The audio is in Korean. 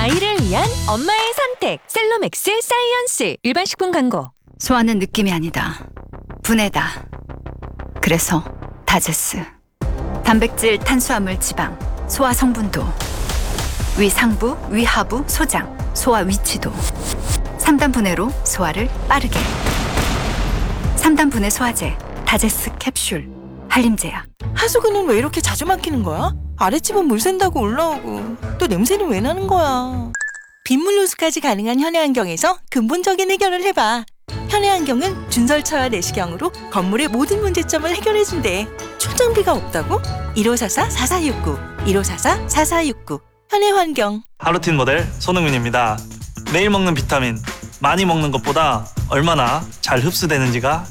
아이를 위한 엄마의 선택 셀로맥스 사이언스. 일반 식품 광고. 소화는 느낌이 아니다. 분해다. 그래서 다제스. 단백질, 탄수화물, 지방, 소화 성분도, 위 상부, 위 하부, 소장, 소화 위치도 3단 분해로 소화를 빠르게. 3단 분해 소화제, 다제스 캡슐, 한림제약. 하수구는 왜 이렇게 자주 막히는 거야? 아랫집은 물 샌다고 올라오고 또 냄새는 왜 나는 거야? 빗물 누수까지 가능한 현해안경에서 근본적인 해결을 해봐. 현해안경은 준설처와 내시경으로 건물의 모든 문제점을 해결해준대. 초정비가 없다고? 1544-4469 1544-4469 현해환경. 하루틴 모델 손흥민입니다. 매일 먹는 비타민 많이 먹는 것보다 얼마나 잘 흡수되는지가